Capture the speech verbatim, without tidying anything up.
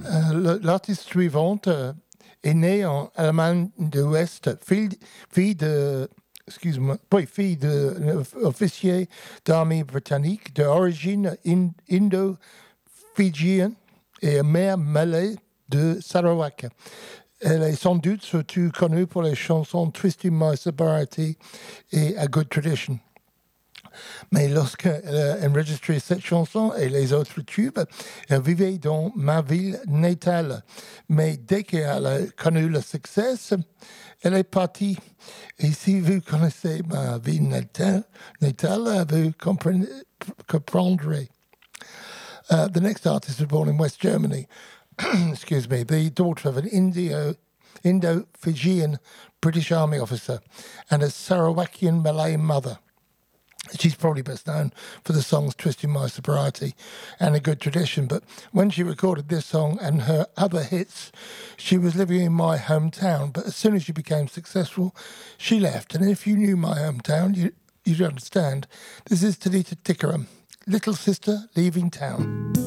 Euh, L'artiste suivante euh, est née en Allemagne de l'Ouest, fille, fille de, excuse-moi, oui, fille d'officier d'armée britannique d'origine in, indo-fidjienne et mère malais de Sarawak. Elle est sans doute surtout connue pour les chansons Twisting My Sobriety et A Good Tradition. Mais lorsqu'elle a enregistré cette chanson et les autres tubes, elle vivait dans ma ville natale. Mais dès qu'elle a connu le succès, elle est partie. Et si vous connaissez ma ville natale, natale vous comprendrez. Uh, the next artist was born in West Germany. Excuse me, the daughter of an Indio, Indo-Fijian British Army officer and a Sarawakian Malay mother. She's probably best known for the songs Twisting My Sobriety and A Good Tradition, but when she recorded this song and her other hits, she was living in my hometown, but as soon as she became successful, she left. And if you knew my hometown, you, you'd understand. This is Talita Tickerham, Little Sister Leaving Town.